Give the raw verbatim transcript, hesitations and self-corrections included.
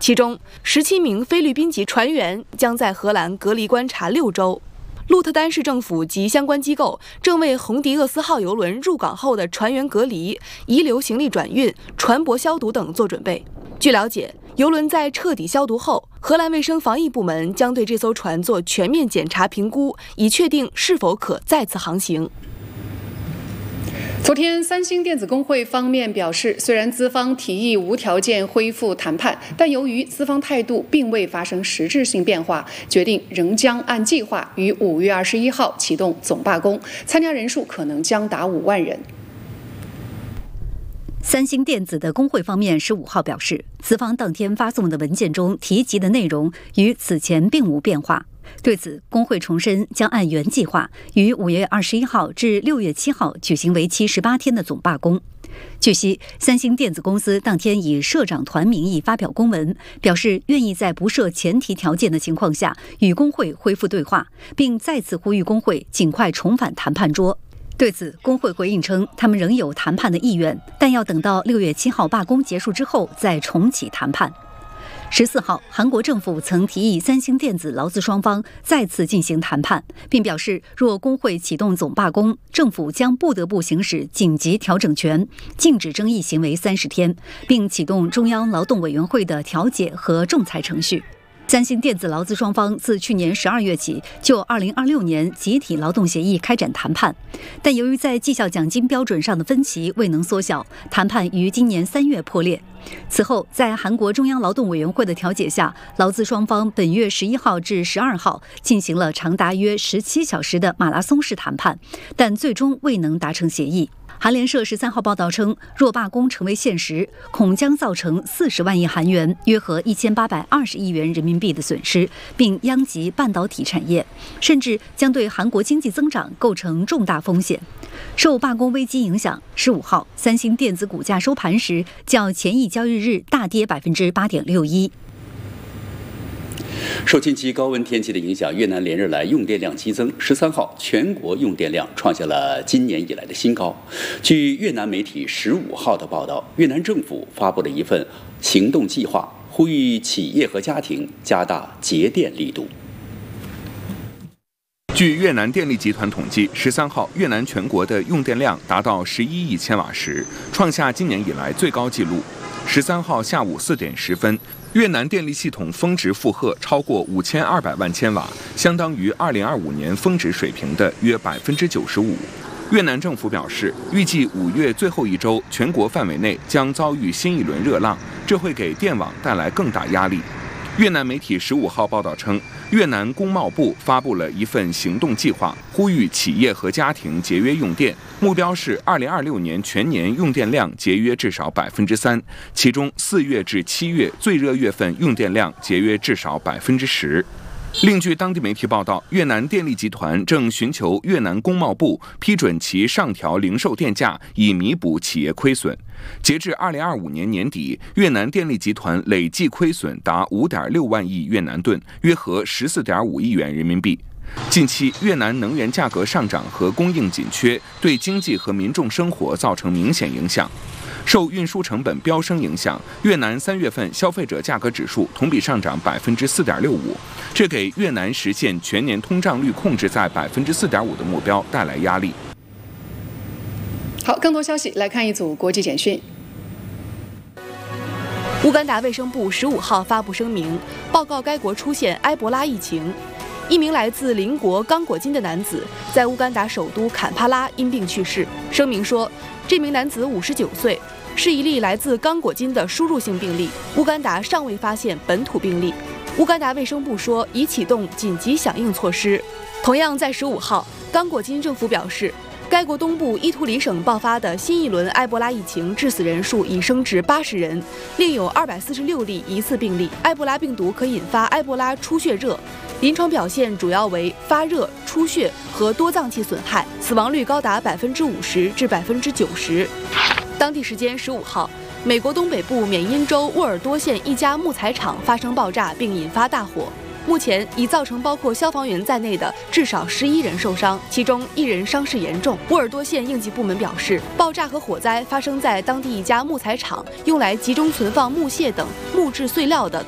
其中十七名菲律宾籍船员将在荷兰隔离观察六周。鹿特丹市政府及相关机构正为洪迪厄斯号邮轮入港后的船员隔离、遗留行李转运、船舶消毒等做准备。据了解，邮轮在彻底消毒后，荷兰卫生防疫部门将对这艘船做全面检查评估，以确定是否可再次航行。 昨天，三星电子工会方面表示，虽然资方提议无条件恢复谈判，但由于资方态度并未发生实质性变化，决定仍将按计划于五月二十一号启动总罢工，参加人数可能将达五万人。 三星电子的工会方面十五号表示，资方当天发送的文件中提及的内容与此前并无变化。对此，工会重申将按原计划于五月二十一号至六月七号举行为期十八天的总罢工。据悉，三星电子公司当天以社长团名义发表公文，表示愿意在不设前提条件的情况下与工会恢复对话，并再次呼吁工会尽快重返谈判桌。对此，工会回应称，他们仍有谈判的意愿，但要等到六月七号罢工结束之后再重启谈判。十四号，韩国政府曾提议三星电子劳资双方再次进行谈判，并表示若工会启动总罢工，政府将不得不行使紧急调整权，禁止争议行为三十天，并启动中央劳动委员会的调解和仲裁程序。三星电子劳资双方自去年十二月起就二零二六年集体劳动协议开展谈判，但由于在绩效奖金标准上的分歧未能缩小，谈判于今年三月破裂。此后，在韩国中央劳动委员会的调解下，劳资双方本月十一号至十二号进行了长达约十七小时的马拉松式谈判，但最终未能达成协议。韩联社十三号报道称，若罢工成为现实，恐将造成四十万亿韩元（约合一千八百二十亿元人民币）的损失，并殃及半导体产业，甚至将对韩国经济增长构成重大风险。受罢工危机影响，十五号三星电子股价收盘时较前一交易日大跌百分之八点六一。 受近期高温天气的影响，越南连日来用电量激增。十三号，全国用电量创下了今年以来的新高。据越南媒体十五号的报道，越南政府发布了一份行动计划，呼吁企业和家庭加大节电力度。 据越南电力集团统计，十三号越南全国的用电量达到十一亿千瓦时，创下今年以来最高纪录。十三号下午四点十分，越南电力系统峰值负荷超过五千二百万千瓦，相当于二零二五年峰值水平的约百分之九十五。越南政府表示，预计五月最后一周，全国范围内将遭遇新一轮热浪，这会给电网带来更大压力。越南媒体十五号报道称，越南工贸部发布了一份行动计划，呼吁企业和家庭节约用电，目标是二零二六年全年用电量节约至少百分之三，其中四月至七月最热月份用电量节约至少百分之十。另据当地媒体报道，越南电力集团正寻求越南工贸部批准其上调零售电价，以弥补企业亏损。截至二零二五年年底，越南电力集团累计亏损达五点六万亿越南盾，约合十四点五亿元人民币。近期，越南能源价格上涨和供应紧缺，对经济和民众生活造成明显影响。受运输成本飙升影响，越南三月份消费者价格指数同比上涨百分之四点六五，这给越南实现全年通胀率控制在百分之四点五的目标带来压力。 好，更多消息来看一组国际简讯。 乌干达卫生部十五号发布声明，报告该国出现埃博拉疫情。一名来自邻国刚果金的男子在乌干达首都坎帕拉因病去世。声明说，这名男子五十九岁，是一例来自刚果金的输入性病例。乌干达尚未发现本土病例。乌干达卫生部说，已启动紧急响应措施。同样在十五号，刚果金政府表示，该国东部伊图里省爆发的新一轮埃博拉疫情致死人数已升至八十人，另有二百四十六例疑似病例。埃博拉病毒可引发埃博拉出血热，临床表现主要为发热、出血和多脏器损害，死亡率高达百分之五十至百分之九十。当地时间十五号，美国东北部缅因州沃尔多县一家木材厂发生爆炸并引发大火。目前已造成包括消防员在内的至少十一人受伤，其中一人伤势严重。沃尔多县应急部门表示，爆炸和火灾发生在当地一家木材厂用来集中存放木屑等木质碎料的